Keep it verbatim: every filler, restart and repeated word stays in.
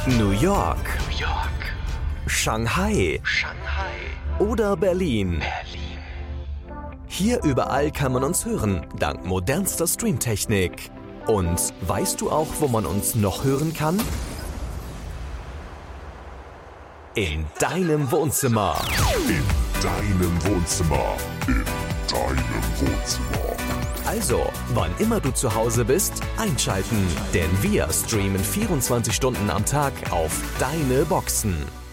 New York, New York, Shanghai, Shanghai oder Berlin. Berlin. Hier überall kann man uns hören, dank modernster Streamtechnik. Und weißt du auch, wo man uns noch hören kann? In deinem Wohnzimmer. In deinem Wohnzimmer. In deinem Wohnzimmer. Also, wann immer du zu Hause bist, einschalten. Denn wir streamen vierundzwanzig Stunden am Tag auf deine Boxen.